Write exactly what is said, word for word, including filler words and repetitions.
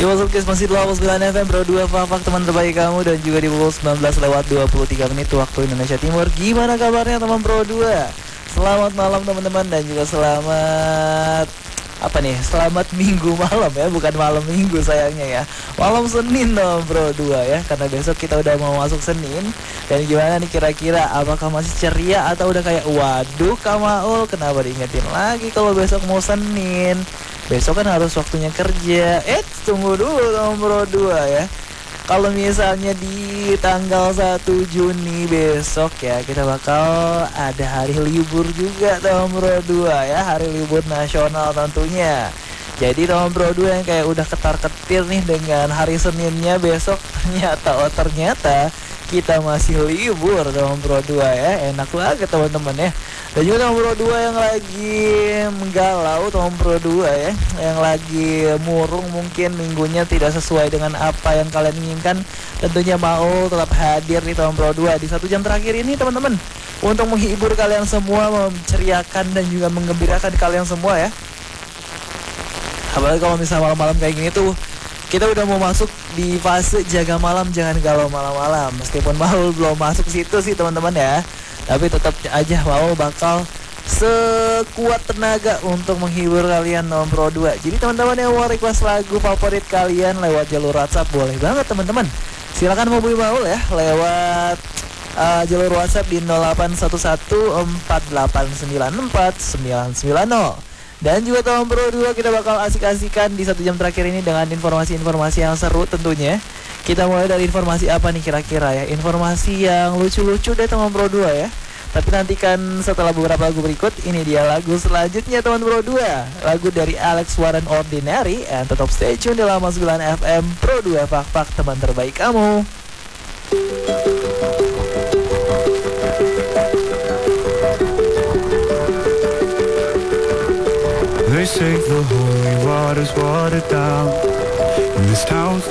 Di Wasupkis masih dua puluh sembilan F M Pro dua Fak teman terbaik kamu. Dan juga di pukul sembilan belas lewat dua puluh tiga menit waktu Indonesia Timur. Gimana kabarnya teman Pro dua? Selamat malam teman-teman. Dan juga selamat apa nih, selamat minggu malam ya, bukan malam minggu sayangnya ya, malam Senin teman Pro dua ya, karena besok kita udah mau masuk Senin. Dan gimana nih kira-kira, apakah masih ceria atau udah kayak waduh Kamaul kenapa diingetin lagi kalau besok mau Senin, besok kan harus waktunya kerja. Eh tunggu dulu teman Pro dua ya, kalau misalnya di tanggal satu Juni besok ya, kita bakal ada hari libur juga teman Pro dua ya, hari libur nasional tentunya. Jadi teman Pro dua yang kayak udah ketar-ketir nih dengan hari Seninnya besok, ternyata oh ternyata kita masih libur teman Pro dua ya. Enak banget teman-teman ya. Dan juga teman Pro dua yang lagi menggalau, teman Pro dua ya, yang lagi murung mungkin minggunya tidak sesuai dengan apa yang kalian inginkan, tentunya mau tetap hadir di teman Pro dua di satu jam terakhir ini teman-teman, untuk menghibur kalian semua, menceriakan dan juga mengembirakan kalian semua ya. Apalagi kalau misalnya malam-malam kayak gini tuh, kita udah mau masuk di fase jaga malam jangan galau malam-malam. Meskipun Maul belum masuk situ sih teman-teman ya, tapi tetap aja Maul bakal sekuat tenaga untuk menghibur kalian teman Pro dua. Jadi teman-teman yang mau request lagu favorit kalian lewat jalur WhatsApp boleh banget teman-teman. Silakan hubungi Maul ya lewat uh, jalur WhatsApp di nol delapan satu satu empat delapan sembilan empat sembilan sembilan nol. Dan juga teman Pro dua kita bakal asik-asikan di satu jam terakhir ini dengan informasi-informasi yang seru tentunya. Kita mulai dari informasi apa nih kira-kira ya? Informasi yang lucu-lucu deh teman Pro dua ya. Tapi nantikan setelah beberapa lagu berikut. Ini dia lagu selanjutnya teman Pro dua, lagu dari Alex Warren Ordinary. And tetap stay tune di Lama sembilan F M Pro dua Fak-Fak teman terbaik kamu. They say the holy water's watered down, and this town's